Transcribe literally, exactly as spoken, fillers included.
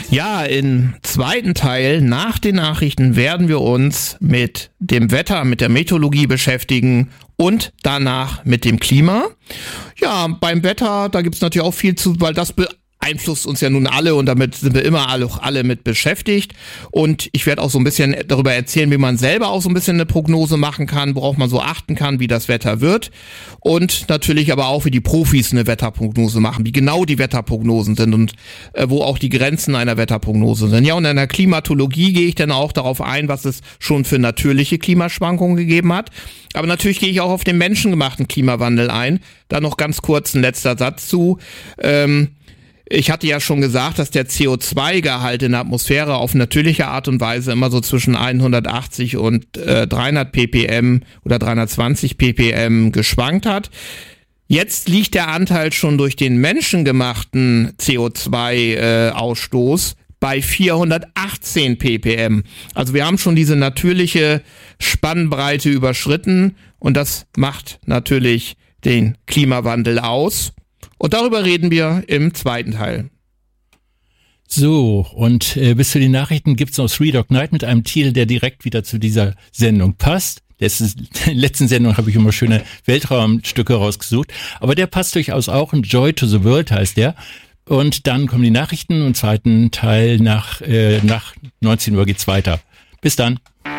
Ja, im zweiten Teil nach den Nachrichten werden wir uns mit dem Wetter, mit der Meteorologie beschäftigen und danach mit dem Klima. Ja, beim Wetter, da gibt's natürlich auch viel zu, weil das beeinflusst uns ja nun alle und damit sind wir immer alle, alle mit beschäftigt. Und ich werde auch so ein bisschen darüber erzählen, wie man selber auch so ein bisschen eine Prognose machen kann, worauf man so achten kann, wie das Wetter wird. Und natürlich aber auch, wie die Profis eine Wetterprognose machen, wie genau die Wetterprognosen sind und äh, wo auch die Grenzen einer Wetterprognose sind. Ja, und in der Klimatologie gehe ich dann auch darauf ein, was es schon für natürliche Klimaschwankungen gegeben hat. Aber natürlich gehe ich auch auf den menschengemachten Klimawandel ein. Da noch ganz kurz ein letzter Satz zu. Ähm, Ich hatte ja schon gesagt, dass der C O zwei Gehalt in der Atmosphäre auf natürliche Art und Weise immer so zwischen hundertachtzig und äh, dreihundert ppm oder dreihundertzwanzig ppm geschwankt hat. Jetzt liegt der Anteil schon durch den menschengemachten C O zwei Ausstoß bei vierhundertachtzehn ppm. Also wir haben schon diese natürliche Spannbreite überschritten und das macht natürlich den Klimawandel aus. Und darüber reden wir im zweiten Teil. So, und äh, bis zu den Nachrichten gibt's noch Three Dog Night mit einem Titel, der direkt wieder zu dieser Sendung passt. Das ist, in der letzten Sendung habe ich immer schöne Weltraumstücke rausgesucht, aber der passt durchaus auch. Und Joy to the World heißt der. Und dann kommen die Nachrichten und im zweiten Teil nach, äh, nach neunzehn Uhr geht's weiter. Bis dann.